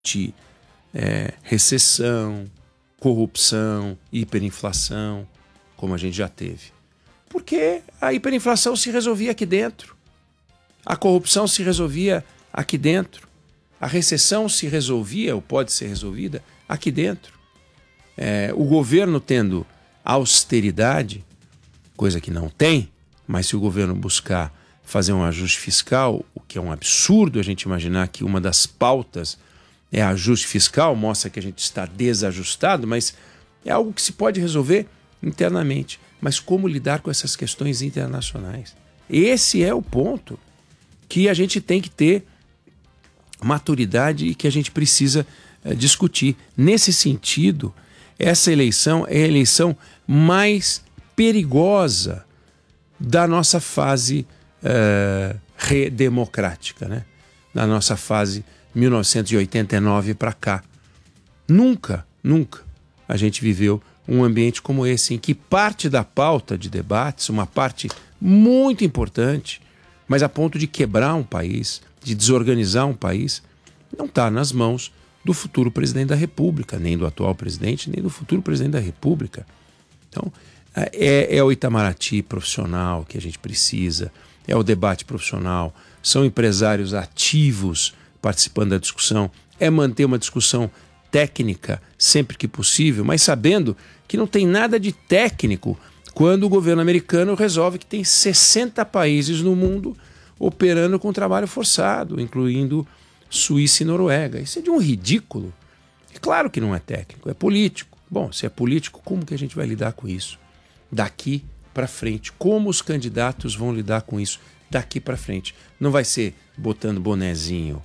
recessão, corrupção, hiperinflação, como a gente já teve. Porque a hiperinflação se resolvia aqui dentro, a corrupção se resolvia aqui dentro, a recessão se resolvia ou pode ser resolvida aqui dentro. O governo tendo austeridade, coisa que não tem, mas se o governo buscar fazer um ajuste fiscal, o que é um absurdo a gente imaginar que uma das pautas é ajuste fiscal, mostra que a gente está desajustado, mas é algo que se pode resolver internamente. Mas como lidar com essas questões internacionais? Esse é o ponto que a gente tem que ter maturidade e que a gente precisa discutir. Nesse sentido, essa eleição é a eleição mais perigosa da nossa fase redemocrática, né? Da nossa fase 1989 para cá. Nunca a gente viveu um ambiente como esse, em que parte da pauta de debates, uma parte muito importante, mas a ponto de quebrar um país, de desorganizar um país, não está nas mãos do futuro presidente da República, nem do atual presidente, nem do futuro presidente da República. Então, é o Itamaraty profissional que a gente precisa, é o debate profissional, são empresários ativos participando da discussão, é manter uma discussão técnica sempre que possível, mas sabendo que não tem nada de técnico quando o governo americano resolve que tem 60 países no mundo operando com trabalho forçado, incluindo Suíça e Noruega. Isso é de um ridículo. É claro que não é técnico, é político. Bom, se é político, como que a gente vai lidar com isso? Daqui para frente. Como os candidatos vão lidar com isso daqui para frente? Não vai ser botando bonezinho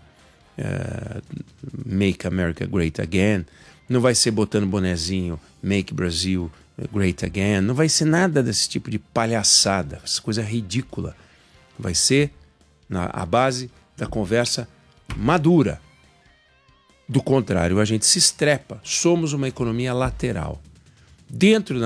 Make America Great Again, não vai ser botando bonezinho Make Brazil Great Again, não vai ser nada desse tipo de palhaçada, essa coisa ridícula. Vai ser a base da conversa madura. Do contrário, a gente se estrepa. Somos uma economia lateral. Dentro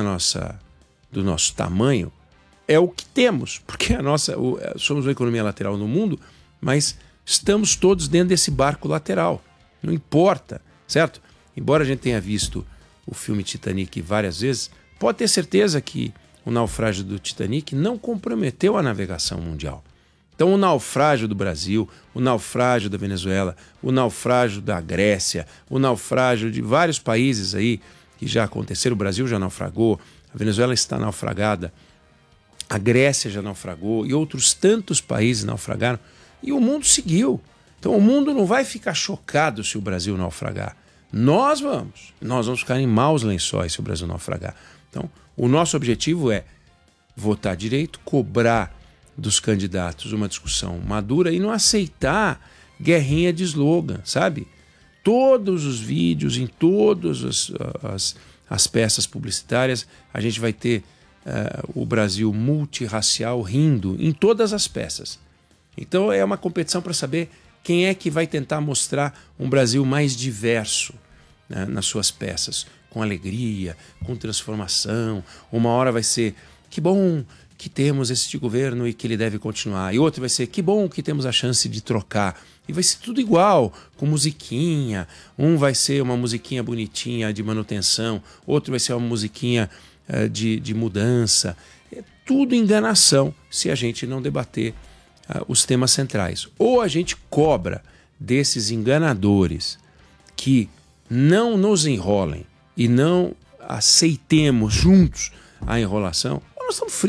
do nosso tamanho, é o que temos, porque somos uma economia lateral no mundo, mas estamos todos dentro desse barco lateral. Não importa, certo? Embora a gente tenha visto o filme Titanic várias vezes, pode ter certeza que o naufrágio do Titanic não comprometeu a navegação mundial. Então o naufrágio do Brasil, o naufrágio da Venezuela, o naufrágio da Grécia, o naufrágio de vários países aí que já aconteceram, o Brasil já naufragou, a Venezuela está naufragada, a Grécia já naufragou e outros tantos países naufragaram e o mundo seguiu. Então o mundo não vai ficar chocado se o Brasil naufragar. Nós vamos ficar em maus lençóis se o Brasil naufragar. Então o nosso objetivo é votar direito, cobrar dos candidatos uma discussão madura e não aceitar guerrinha de slogan, sabe? Todos os vídeos, em todas as peças publicitárias, a gente vai ter o Brasil multirracial rindo em todas as peças. Então é uma competição para saber quem é que vai tentar mostrar um Brasil mais diverso, né, nas suas peças, com alegria, com transformação. Uma hora vai ser, que bom que temos este governo e que ele deve continuar. E outra vai ser, que bom que temos a chance de trocar. E vai ser tudo igual, com musiquinha. Um vai ser uma musiquinha bonitinha de manutenção, outro vai ser uma musiquinha de mudança. É tudo enganação se a gente não debater os temas centrais. Ou a gente cobra desses enganadores que não nos enrolem e não aceitemos juntos a enrolação, ou nós estamos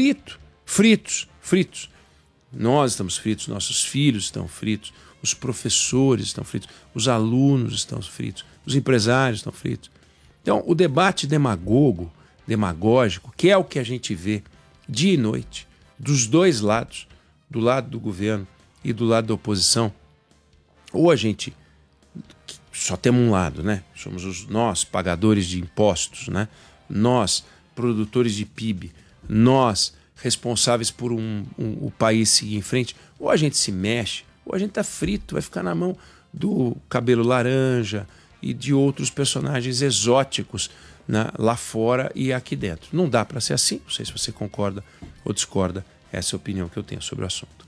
fritos. Nós estamos fritos, nossos filhos estão fritos, os professores estão fritos, os alunos estão fritos, os empresários estão fritos. Então, o debate demagógico, que é o que a gente vê dia e noite, dos dois lados, do lado do governo e do lado da oposição, ou a gente só temos um lado, né? Somos nós, pagadores de impostos, né? Nós, produtores de PIB, nós, responsáveis por o país seguir em frente, ou a gente se mexe, ou a gente está frito, vai ficar na mão do cabelo laranja e de outros personagens exóticos, né, lá fora e aqui dentro. Não dá para ser assim, não sei se você concorda ou discorda, essa é a opinião que eu tenho sobre o assunto.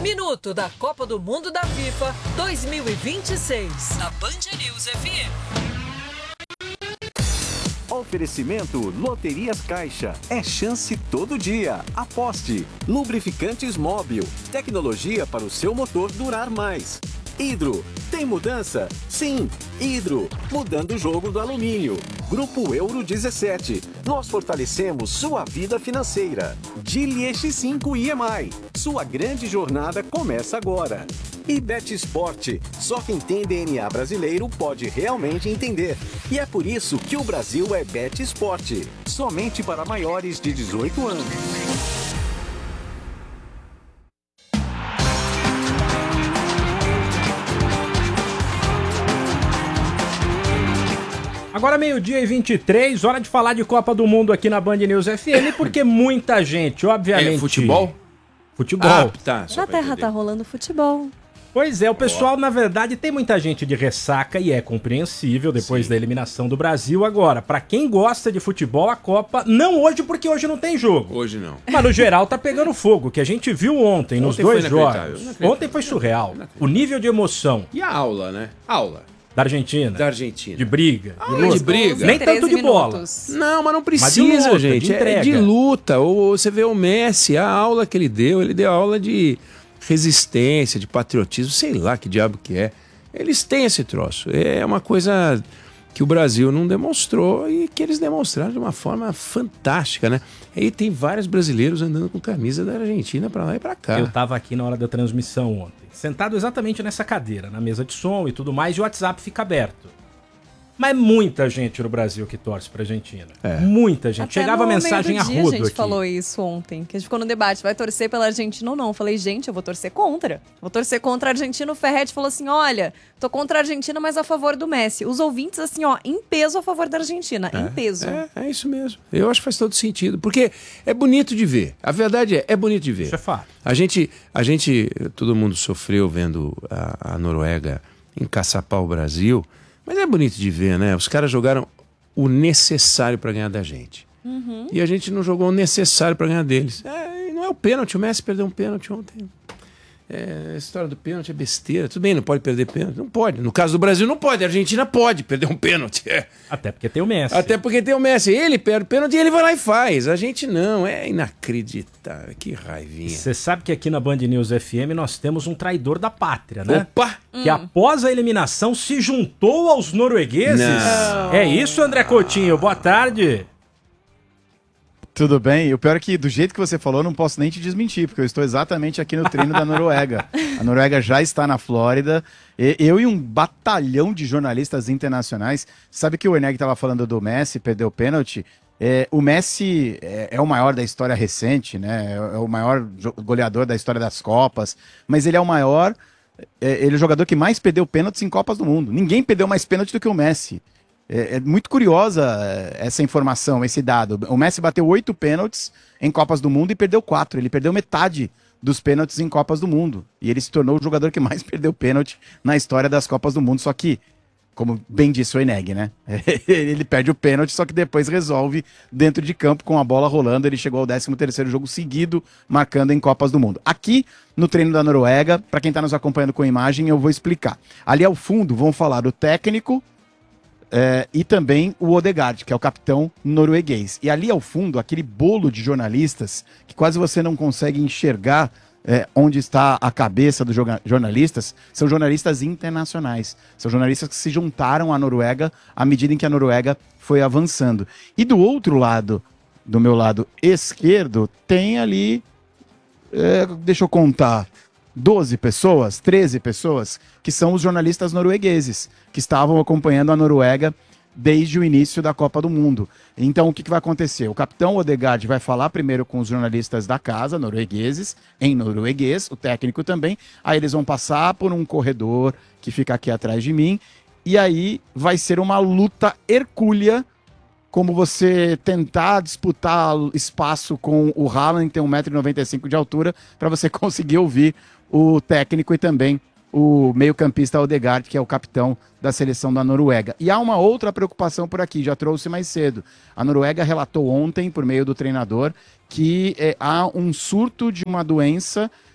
Minuto da Copa do Mundo da FIFA 2026. Na Band News FM. Oferecimento Loterias Caixa. É chance todo dia. Aposte. Lubrificantes Móbil. Tecnologia para o seu motor durar mais. Hidro. Tem mudança? Sim. Hidro. Mudando o jogo do alumínio. Grupo Euro 17. Nós fortalecemos sua vida financeira. Geely X5 EMI. Sua grande jornada começa agora. E Bet Sport. Só quem tem DNA brasileiro pode realmente entender. E é por isso que o Brasil é Bet Sport. Somente para maiores de 18 anos. Agora 12h23, hora de falar de Copa do Mundo aqui na Band News FM, porque muita gente, obviamente... É futebol? Futebol. Ah, tá. Na Terra tá rolando futebol. Pois é, o pessoal, na verdade, tem muita gente de ressaca e é compreensível depois da eliminação do Brasil. Agora, pra quem gosta de futebol, a Copa, não hoje, porque hoje não tem jogo. Hoje não. Mas no geral tá pegando fogo, que a gente viu ontem nos dois jogos. Ontem foi surreal. O nível de emoção. E a aula, né? Aula. Da Argentina. Da Argentina. De briga. De briga. Nem tanto de bola. Não, mas não precisa, mas de luta, gente. É de luta. Ou você vê o Messi, a aula que ele deu aula de resistência, de patriotismo, sei lá que diabo que é. Eles têm esse troço. É uma coisa que o Brasil não demonstrou e que eles demonstraram de uma forma fantástica, né? Aí tem vários brasileiros andando com camisa da Argentina pra lá e pra cá. Eu tava aqui na hora da transmissão ontem, sentado exatamente nessa cadeira, na mesa de som e tudo mais, e o WhatsApp fica aberto. Mas muita gente no Brasil que torce pra Argentina. Muita gente. Até chegava mensagem arrudo aqui. A gente falou isso ontem, que a gente ficou no debate, vai torcer pela Argentina ou não? Eu falei, gente, eu vou torcer contra. Vou torcer contra a Argentina. O Ferretti falou assim, olha, tô contra a Argentina, mas a favor do Messi. Os ouvintes, assim, ó, em peso a favor da Argentina. Em peso. É isso mesmo. Eu acho que faz todo sentido. Porque é bonito de ver. A verdade é bonito de ver. Isso é fato. A gente, todo mundo sofreu vendo a Noruega encaçapar o Brasil. Mas é bonito de ver, né? Os caras jogaram o necessário para ganhar da gente. Uhum. E a gente não jogou o necessário para ganhar deles. E não é o pênalti. O Messi perdeu um pênalti ontem. A história do pênalti é besteira. Tudo bem, não pode perder pênalti. Não pode. No caso do Brasil, não pode. A Argentina pode perder um pênalti. Até porque tem o Messi. Até porque tem o Messi. Ele perde o pênalti e ele vai lá e faz. A gente não. É inacreditável. Que raivinha. Você sabe que aqui na Band News FM nós temos um traidor da pátria, né? Opa! Que após a eliminação se juntou aos noruegueses. Não. É isso, André Coutinho. Boa tarde. Tudo bem? E o pior é que, do jeito que você falou, eu não posso nem te desmentir, porque eu estou exatamente aqui no treino da Noruega. A Noruega já está na Flórida. Eu e um batalhão de jornalistas internacionais. Sabe que o Eneg estava falando do Messi, perdeu o pênalti? O Messi é o maior da história recente, né? É o maior goleador da história das Copas. Mas ele é o maior... Ele é o jogador que mais perdeu pênaltis em Copas do Mundo. Ninguém perdeu mais pênalti do que o Messi. É muito curiosa essa informação, esse dado. O Messi bateu 8 pênaltis em Copas do Mundo e perdeu 4. Ele perdeu metade dos pênaltis em Copas do Mundo. E ele se tornou o jogador que mais perdeu pênalti na história das Copas do Mundo. Só que, como bem disse o Eneg, né? Ele perde o pênalti, só que depois resolve dentro de campo com a bola rolando. Ele chegou ao 13º jogo seguido, marcando em Copas do Mundo. Aqui, no treino da Noruega, para quem está nos acompanhando com imagem, eu vou explicar. Ali ao fundo, vão falar do técnico, e também o Odegaard, que é o capitão norueguês. E ali ao fundo, aquele bolo de jornalistas, que quase você não consegue enxergar onde está a cabeça dos jornalistas, são jornalistas internacionais. São jornalistas que se juntaram à Noruega à medida em que a Noruega foi avançando. E do outro lado, do meu lado esquerdo, tem ali, deixa eu contar, 12 pessoas, 13 pessoas, que são os jornalistas noruegueses, que estavam acompanhando a Noruega desde o início da Copa do Mundo. Então, o que vai acontecer? O capitão Odegaard vai falar primeiro com os jornalistas da casa, noruegueses, em norueguês, o técnico também, aí eles vão passar por um corredor que fica aqui atrás de mim, e aí vai ser uma luta hercúlea, como você tentar disputar espaço com o Haaland, que tem 1,95 m de altura, para você conseguir ouvir o técnico e também o meio-campista Odegaard, que é o capitão da seleção da Noruega. E há uma outra preocupação por aqui, já trouxe mais cedo. A Noruega relatou ontem, por meio do treinador, que há um surto de uma doença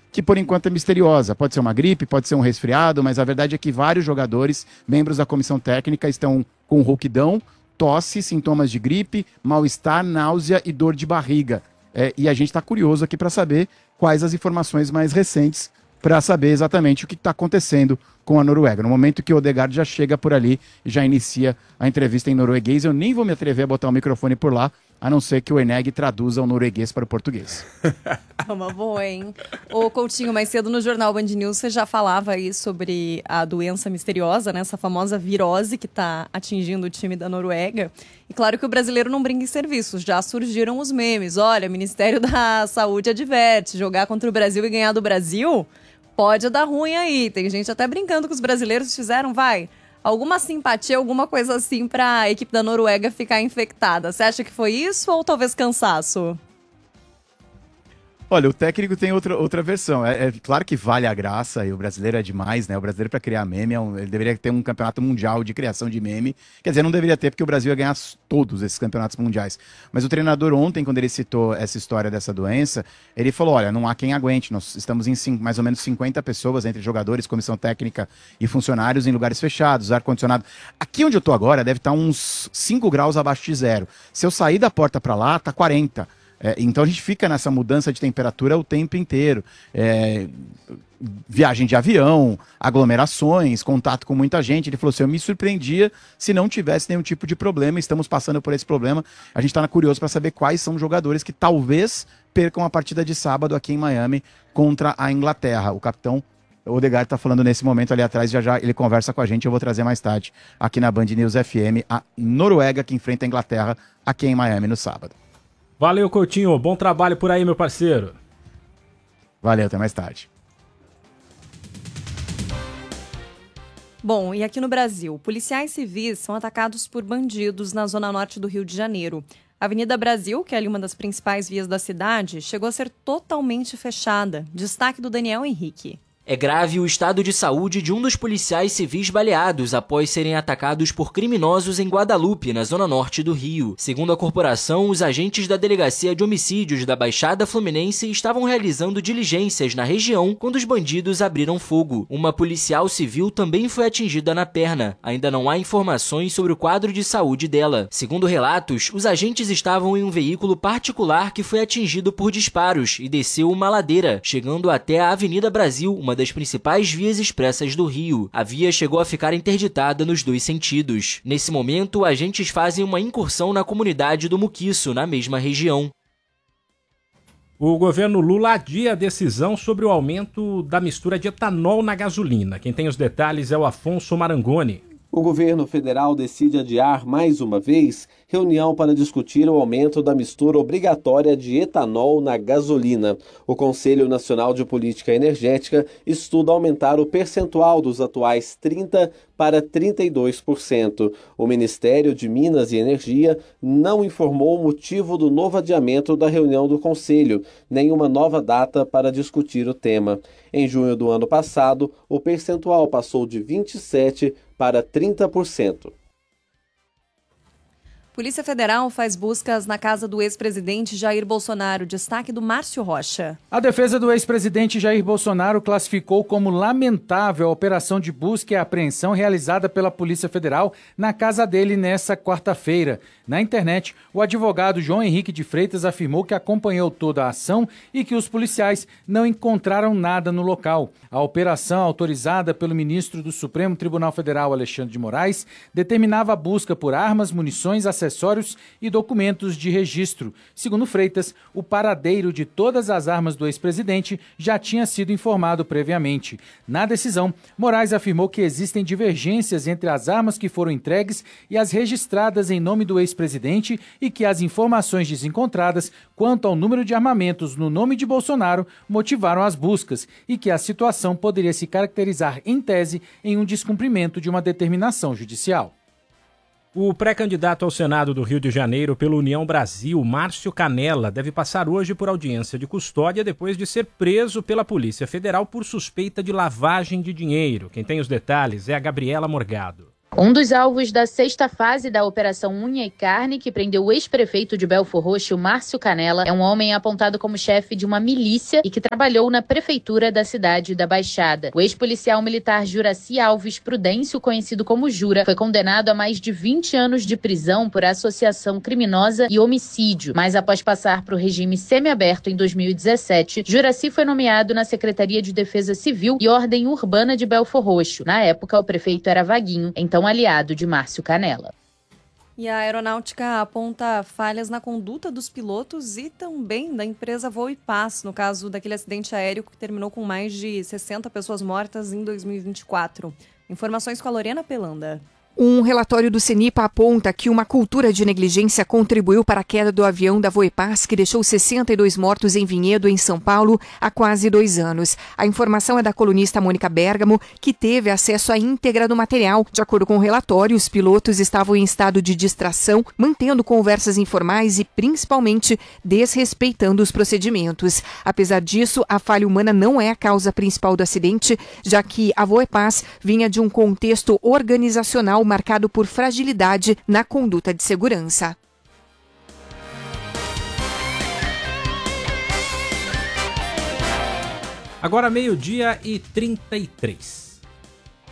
que por enquanto é misteriosa. Pode ser uma gripe, pode ser um resfriado, mas a verdade é que vários jogadores, membros da comissão técnica, estão com rouquidão, tosse, sintomas de gripe, mal-estar, náusea e dor de barriga. E a gente está curioso aqui para saber quais as informações mais recentes para saber exatamente o que está acontecendo com a Noruega. No momento que o Odegaard já chega por ali e já inicia a entrevista em norueguês, eu nem vou me atrever a botar o microfone por lá, a não ser que o Eneg traduza o norueguês para o português. Uma boa, hein? Ô, Coutinho, mais cedo no Jornal Band News você já falava aí sobre a doença misteriosa, né? Essa famosa virose que está atingindo o time da Noruega. E claro que o brasileiro não brinca em serviços, já surgiram os memes. Olha, o Ministério da Saúde adverte, jogar contra o Brasil e ganhar do Brasil pode dar ruim aí. Tem gente até brincando que os brasileiros fizeram, alguma simpatia, alguma coisa assim para a equipe da Noruega ficar infectada. Você acha que foi isso ou talvez cansaço? Olha, o técnico tem outra versão. É claro que vale a graça, e o brasileiro é demais, né? O brasileiro, para criar meme, ele deveria ter um campeonato mundial de criação de meme. Quer dizer, não deveria ter, porque o Brasil ia ganhar todos esses campeonatos mundiais. Mas o treinador ontem, quando ele citou essa história dessa doença, ele falou, olha, não há quem aguente. Nós estamos em mais ou menos 50 pessoas, entre jogadores, comissão técnica e funcionários, em lugares fechados, ar-condicionado. Aqui onde eu tô agora, deve estar uns 5 graus abaixo de zero. Se eu sair da porta para lá, tá 40. Então a gente fica nessa mudança de temperatura o tempo inteiro. Viagem de avião, aglomerações, contato com muita gente. Ele falou assim, eu me surpreendia se não tivesse nenhum tipo de problema. Estamos passando por esse problema. A gente está curioso para saber quais são os jogadores que talvez percam a partida de sábado aqui em Miami contra a Inglaterra. O capitão Odegaard está falando nesse momento ali atrás, já ele conversa com a gente, eu vou trazer mais tarde aqui na Band News FM a Noruega que enfrenta a Inglaterra aqui em Miami no sábado. Valeu, Coutinho. Bom trabalho por aí, meu parceiro. Valeu, até mais tarde. Bom, e aqui no Brasil, policiais civis são atacados por bandidos na zona norte do Rio de Janeiro. A Avenida Brasil, que é ali uma das principais vias da cidade, chegou a ser totalmente fechada. Destaque do Daniel Henrique. É grave o estado de saúde de um dos policiais civis baleados após serem atacados por criminosos em Guadalupe, na zona norte do Rio. Segundo a corporação, os agentes da Delegacia de Homicídios da Baixada Fluminense estavam realizando diligências na região quando os bandidos abriram fogo. Uma policial civil também foi atingida na perna. Ainda não há informações sobre o quadro de saúde dela. Segundo relatos, os agentes estavam em um veículo particular que foi atingido por disparos e desceu uma ladeira, chegando até a Avenida Brasil, uma das principais vias expressas do Rio. A via chegou a ficar interditada nos 2 sentidos. Nesse momento, agentes fazem uma incursão na comunidade do Muquiço, na mesma região. O governo Lula adia a decisão sobre o aumento da mistura de etanol na gasolina. Quem tem os detalhes é o Afonso Marangoni. O governo federal decide adiar mais uma vez reunião para discutir o aumento da mistura obrigatória de etanol na gasolina. O Conselho Nacional de Política Energética estuda aumentar o percentual dos atuais 30% para 32%. O Ministério de Minas e Energia não informou o motivo do novo adiamento da reunião do Conselho, nem uma nova data para discutir o tema. Em junho do ano passado, o percentual passou de 27% para 30%. Polícia Federal faz buscas na casa do ex-presidente Jair Bolsonaro. Destaque do Márcio Rocha. A defesa do ex-presidente Jair Bolsonaro classificou como lamentável a operação de busca e apreensão realizada pela Polícia Federal na casa dele nesta quarta-feira. Na internet, o advogado João Henrique de Freitas afirmou que acompanhou toda a ação e que os policiais não encontraram nada no local. A operação, autorizada pelo ministro do Supremo Tribunal Federal, Alexandre de Moraes, determinava a busca por armas, munições, acessórios e documentos de registro. Segundo Freitas, o paradeiro de todas as armas do ex-presidente já tinha sido informado previamente. Na decisão, Moraes afirmou que existem divergências entre as armas que foram entregues e as registradas em nome do ex-presidente e que as informações desencontradas quanto ao número de armamentos no nome de Bolsonaro motivaram as buscas e que a situação poderia se caracterizar, em tese, em um descumprimento de uma determinação judicial. O pré-candidato ao Senado do Rio de Janeiro pela União Brasil, Márcio Canella, deve passar hoje por audiência de custódia depois de ser preso pela Polícia Federal por suspeita de lavagem de dinheiro. Quem tem os detalhes é a Gabriela Morgado. Um dos alvos da 6ª fase da Operação Unha e Carne, que prendeu o ex-prefeito de Belfor Roxo, Márcio Canella, é um homem apontado como chefe de uma milícia e que trabalhou na prefeitura da cidade da Baixada. O ex-policial militar Juraci Alves Prudêncio, conhecido como Jura, foi condenado a mais de 20 anos de prisão por associação criminosa e homicídio, mas após passar para o regime semiaberto em 2017, Juraci foi nomeado na Secretaria de Defesa Civil e Ordem Urbana de Belfor Roxo. Na época, o prefeito era Vaguinho, então aliado de Márcio Canella. E a aeronáutica aponta falhas na conduta dos pilotos e também da empresa Voo e Paz, no caso daquele acidente aéreo que terminou com mais de 60 pessoas mortas em 2024. Informações com a Lorena Pelanda. Um relatório do CENIPA aponta que uma cultura de negligência contribuiu para a queda do avião da Voepaz, que deixou 62 mortos em Vinhedo, em São Paulo, há quase 2 anos. A informação é da colunista Mônica Bergamo, que teve acesso à íntegra do material. De acordo com o relatório, os pilotos estavam em estado de distração, mantendo conversas informais e, principalmente, desrespeitando os procedimentos. Apesar disso, a falha humana não é a causa principal do acidente, já que a Voepaz vinha de um contexto organizacional marcado por fragilidade na conduta de segurança. Agora 12:33.